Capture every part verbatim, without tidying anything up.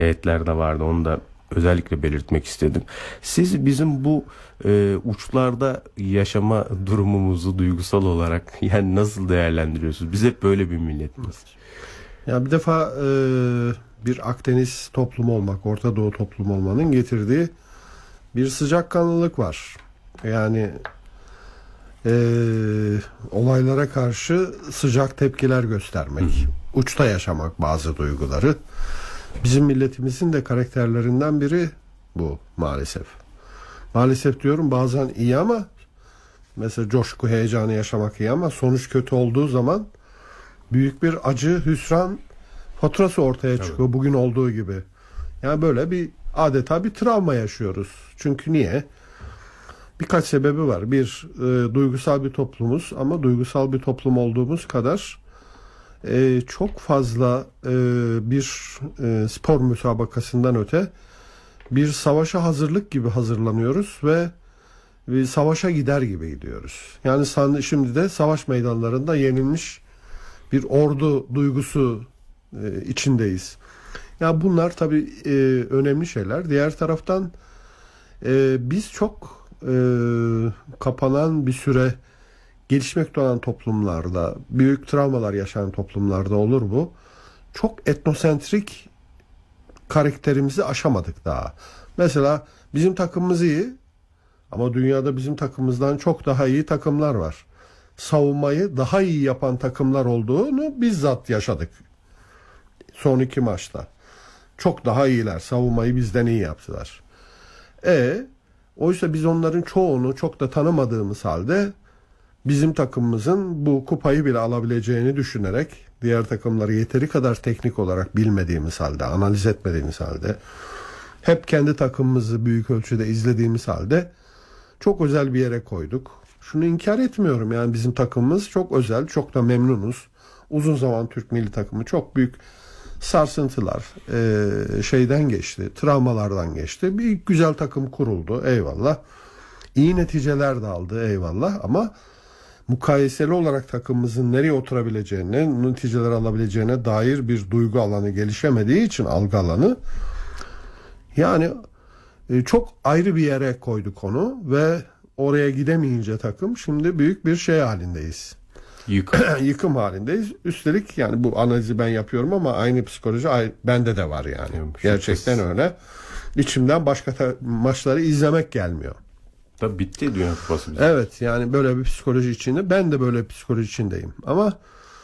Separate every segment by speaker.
Speaker 1: heyetler de vardı. Onu da özellikle belirtmek istedim. Siz bizim bu e, uçlarda yaşama durumumuzu duygusal olarak yani nasıl değerlendiriyorsunuz? Biz hep böyle bir milletiz.
Speaker 2: Ya bir defa e, bir Akdeniz toplumu olmak, Orta Doğu toplumu olmanın getirdiği bir sıcakkanlılık var. Yani e, olaylara karşı sıcak tepkiler göstermek, hı hı. uçta yaşamak bazı duyguları. Bizim milletimizin de karakterlerinden biri bu maalesef. Maalesef diyorum, bazen iyi ama mesela coşku, heyecanı yaşamak iyi ama sonuç kötü olduğu zaman büyük bir acı, hüsran faturası ortaya çıkıyor. Evet. Bugün olduğu gibi. Yani böyle bir adeta bir travma yaşıyoruz. Çünkü niye? Birkaç sebebi var. Bir, e, duygusal bir toplumuz ama duygusal bir toplum olduğumuz kadar e, çok fazla e, bir e, spor müsabakasından öte bir savaşa hazırlık gibi hazırlanıyoruz ve bir savaşa gider gibi gidiyoruz. Yani şimdi de savaş meydanlarında yenilmiş bir ordu duygusu e, içindeyiz. Ya bunlar tabii e, önemli şeyler. Diğer taraftan e, biz çok e, kapanan bir süre gelişmekte olan toplumlarda, büyük travmalar yaşayan toplumlarda olur bu. Çok etnosentrik karakterimizi aşamadık daha. Mesela bizim takımımız iyi ama dünyada bizim takımımızdan çok daha iyi takımlar var. Savunmayı daha iyi yapan takımlar olduğunu bizzat yaşadık. Son iki maçta. Çok daha iyiler. Savunmayı bizden iyi yaptılar. E, oysa biz onların çoğunu çok da tanımadığımız halde bizim takımımızın bu kupayı bile alabileceğini düşünerek, diğer takımları yeteri kadar teknik olarak bilmediğimiz halde, analiz etmediğimiz halde, hep kendi takımımızı büyük ölçüde izlediğimiz halde çok özel bir yere koyduk. Şunu inkar etmiyorum, yani bizim takımımız çok özel, çok da memnunuz. Uzun zaman Türk milli takımı çok büyük sarsıntılar e, şeyden geçti, travmalardan geçti. Bir güzel takım kuruldu, eyvallah. İyi neticeler de aldı, eyvallah, ama mukayeseli olarak takımımızın nereye oturabileceğine, neticeler alabileceğine dair bir duygu alanı gelişemediği için, algı alanı, yani e, çok ayrı bir yere koyduk onu ve oraya gidemeyince takım şimdi büyük bir şey halindeyiz. Yıkım. Yıkım halindeyiz. Üstelik yani bu analizi ben yapıyorum ama aynı psikoloji bende de var yani. Yok, gerçekten öyle. İçimden başka ta- maçları izlemek gelmiyor.
Speaker 1: Tabii bitti Dünya Kupası.
Speaker 2: Evet, yani böyle bir psikoloji içinde. Ben de böyle bir psikoloji içindeyim. Ama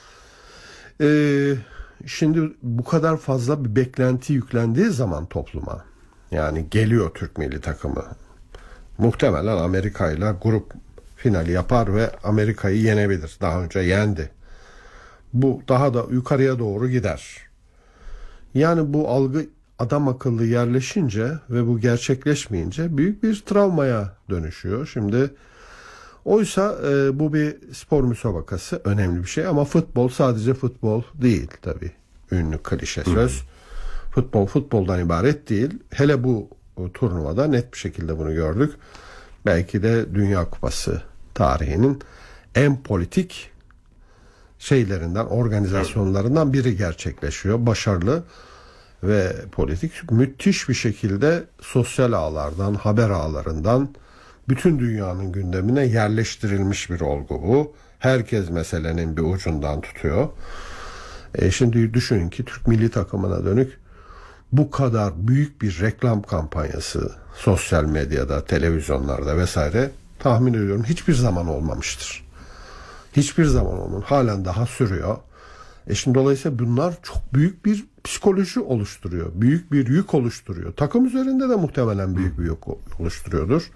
Speaker 2: e, şimdi bu kadar fazla bir beklenti yüklendiği zaman topluma, yani geliyor Türk milli takımı, muhtemelen Amerika ile grup finali yapar ve Amerika'yı yenebilir. Daha önce yendi. Bu daha da yukarıya doğru gider. Yani bu algı adam akıllı yerleşince ve bu gerçekleşmeyince büyük bir travmaya dönüşüyor. Şimdi oysa e, bu bir spor müsabakası, önemli bir şey ama futbol sadece futbol değil tabii. Ünlü klişe söz. Hı. Futbol futboldan ibaret değil. Hele bu turnuvada net bir şekilde bunu gördük. Belki de Dünya Kupası tarihinin en politik şeylerinden, organizasyonlarından biri gerçekleşiyor. Başarılı ve politik, müthiş bir şekilde sosyal ağlardan, haber ağlarından bütün dünyanın gündemine yerleştirilmiş bir olgu bu. Herkes meselenin bir ucundan tutuyor. E şimdi düşünün ki Türk milli takımına dönük bu kadar büyük bir reklam kampanyası sosyal medyada, televizyonlarda vesaire tahmin ediyorum hiçbir zaman olmamıştır. Hiçbir zaman olmamış. Halen daha sürüyor. E şimdi dolayısıyla bunlar çok büyük bir psikoloji oluşturuyor. Büyük bir yük oluşturuyor. Takım üzerinde de muhtemelen büyük bir yük oluşturuyordur.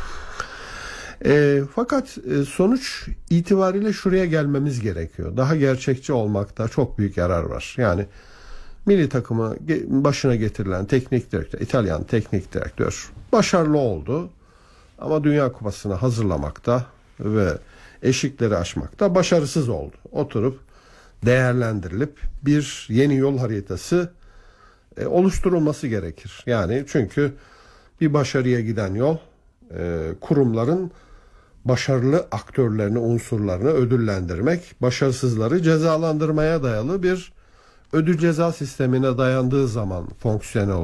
Speaker 2: E, fakat e, sonuç itibariyle şuraya gelmemiz gerekiyor. Daha gerçekçi olmakta çok büyük yarar var. Yani milli takımı başına getirilen teknik direktör, İtalyan teknik direktör başarılı oldu. Ama Dünya Kupası'nı hazırlamakta ve eşikleri aşmakta başarısız oldu. Oturup değerlendirilip bir yeni yol haritası e, oluşturulması gerekir. Yani çünkü bir başarıya giden yol e, kurumların başarılı aktörlerini, unsurlarını ödüllendirmek, başarısızları cezalandırmaya dayalı bir ödül ceza sistemine dayandığı zaman fonksiyonel